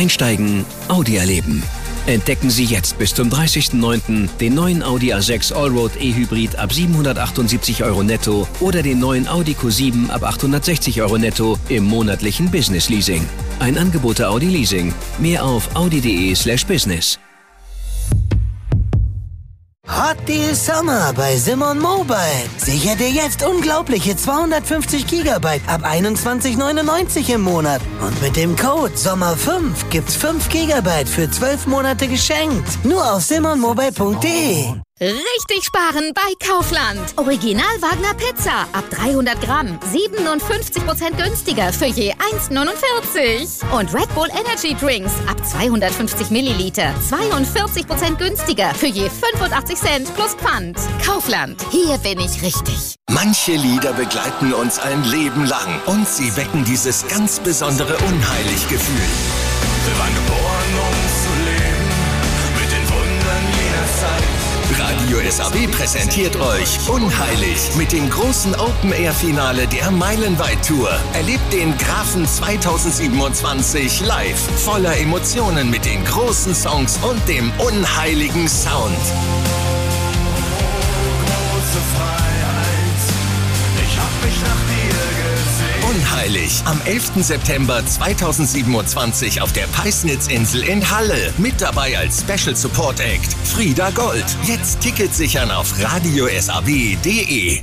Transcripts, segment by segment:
Einsteigen, Audi erleben. Entdecken Sie jetzt bis zum 30.09. den neuen Audi A6 Allroad E-Hybrid ab 778 € netto oder den neuen Audi Q7 ab 860 € netto im monatlichen Business Leasing. Ein Angebot der Audi Leasing. Mehr auf audi.de/business. Hot Deal Summer bei Simon Mobile. Sichere dir jetzt unglaubliche 250 GB ab 21,99 im Monat. Und mit dem Code SOMMER5 gibt's 5 GB für 12 Monate geschenkt. Nur auf simonmobile.de. Richtig sparen bei Kaufland. Original Wagner Pizza ab 300 Gramm. 57% günstiger für je 1,49. Und Red Bull Energy Drinks ab 250 Milliliter. 42% günstiger für je 85 Cent plus Pfand. Kaufland. Hier bin ich richtig. Manche Lieder begleiten uns ein Leben lang. Und sie wecken dieses ganz besondere Unheilig-Gefühl. Wir waren geboren, um zu leben. Mit den Wundern jener Zeit. Radio SAW präsentiert euch Unheilig mit dem großen Open-Air-Finale der Meilenweit-Tour. Erlebt den Grafen 2027 live, voller Emotionen mit den großen Songs und dem unheiligen Sound. Große Freiheit, ich hab mich nach dir gesehen. Unheilig am 11. September 2027 auf der Peisnitzinsel in Halle. Mit dabei als Special Support Act Frieda Gold. Jetzt Tickets sichern auf radiosaw.de.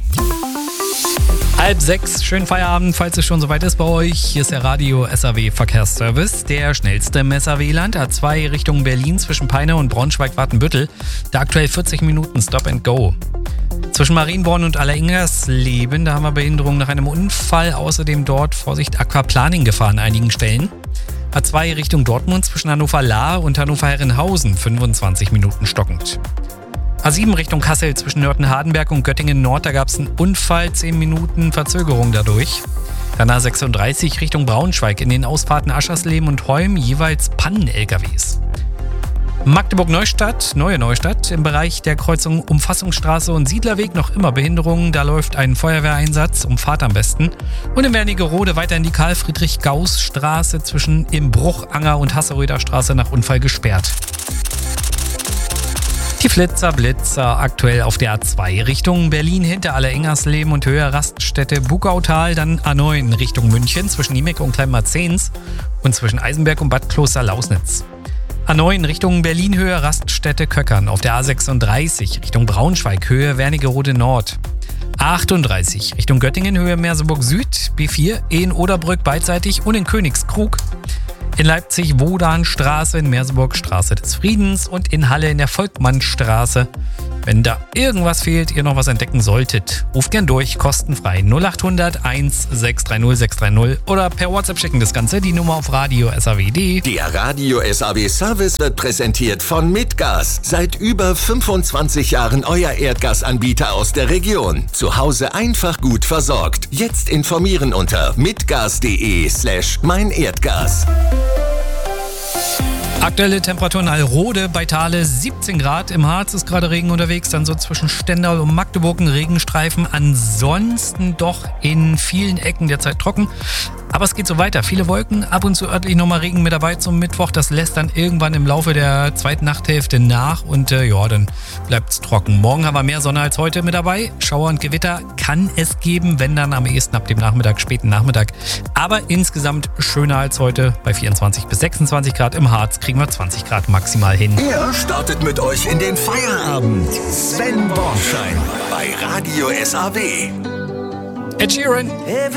5:30, schönen Feierabend, falls es schon soweit ist bei euch. Hier ist der Radio SAW Verkehrsservice, der schnellste im SAW-Land. A2 Richtung Berlin zwischen Peine und Braunschweig-Wartenbüttel. Da aktuell 40 Minuten Stop and Go. Zwischen Marienborn und Alleringers-Leben, da haben wir Behinderungen nach einem Unfall. Außerdem dort, Vorsicht, Aquaplaning-Gefahr an einigen Stellen. A2 Richtung Dortmund zwischen Hannover-Lahr und Hannover-Herrenhausen, 25 Minuten stockend. A7 Richtung Kassel zwischen Nörten-Hardenberg und Göttingen-Nord, da gab es einen Unfall, 10 Minuten Verzögerung dadurch. Dann A36 Richtung Braunschweig in den Ausfahrten Aschersleben und Holm, jeweils Pannen-LKWs. Magdeburg-Neustadt, Neue Neustadt, im Bereich der Kreuzung Umfassungsstraße und Siedlerweg noch immer Behinderungen. Da läuft ein Feuerwehreinsatz, umfahrt am besten. Und in Wernigerode weiter in die Karl-Friedrich-Gauss-Straße zwischen im Bruchanger und Hasseröder Straße nach Unfall gesperrt. Die Blitzer aktuell auf der A2 Richtung Berlin hinter Alleringers-Leben und Höhe Raststätte Bugautal, dann A9 Richtung München zwischen Niemek und Kleinmarzens und zwischen Eisenberg und Bad Kloster-Lausnitz. A9 Richtung Berlin Höhe Raststätte Köckern auf der A36 Richtung Braunschweig Höhe Wernigerode Nord. A38 Richtung Göttingen Höhe Merseburg Süd, B4 in Oderbrück beidseitig und in Königskrug. In Leipzig Wodanstraße, in Merseburg Straße des Friedens und in Halle in der Volkmannstraße. Wenn da irgendwas fehlt, ihr noch was entdecken solltet, ruft gern durch, kostenfrei 0800 1630 630 oder per WhatsApp schicken das Ganze, die Nummer auf radio.saw.de. Der Radio SAW Service wird präsentiert von Mitgas. Seit über 25 Jahren euer Erdgasanbieter aus der Region. Zu Hause einfach gut versorgt. Jetzt informieren unter mitgas.de/meinerdgas. Aktuelle Temperaturen Alrode bei Thale 17 Grad. Im Harz ist gerade Regen unterwegs, dann so zwischen Stendal und Magdeburg ein Regenstreifen. Ansonsten doch in vielen Ecken derzeit trocken. Aber es geht so weiter. Viele Wolken, ab und zu örtlich nochmal Regen mit dabei zum Mittwoch. Das lässt dann irgendwann im Laufe der zweiten Nachthälfte nach und dann bleibt es trocken. Morgen haben wir mehr Sonne als heute mit dabei. Schauer und Gewitter kann es geben, wenn dann am ehesten ab dem Nachmittag, späten Nachmittag. Aber insgesamt schöner als heute. Bei 24 bis 26 Grad im Harz kriegen wir 20 Grad maximal hin. Er startet mit euch in den Feierabend. Sven Bornschein bei Radio SAW. Ed Sheeran.